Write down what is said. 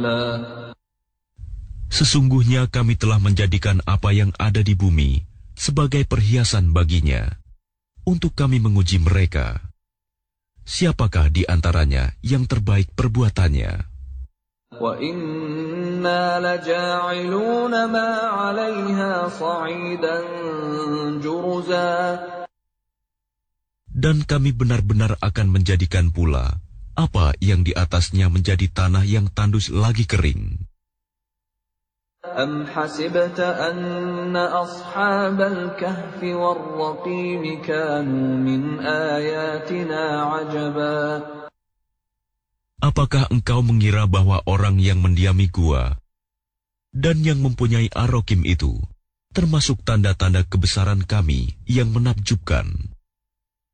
Sesungguhnya kami telah menjadikan apa yang ada di bumi sebagai perhiasan baginya, untuk kami menguji mereka. Siapakah di antaranya yang terbaik perbuatannya? وَإِنَّا لَجَاعِلُونَ مَا عَلَيْهَا صَعِيدًا جُرُزًا. Dan kami benar-benar akan menjadikan pula apa yang di atasnya menjadi tanah yang tandus lagi kering. أَمْ حَسِبْتَ أَنَّ أَصْحَابَ الْكَهْفِ وَالرَّقِيمِ كَانُوا مِنْ آيَاتِنَا عَجَبًا. Apakah engkau mengira bahwa orang yang mendiami gua dan yang mempunyai Ar-Raqim itu termasuk tanda-tanda kebesaran kami yang menakjubkan?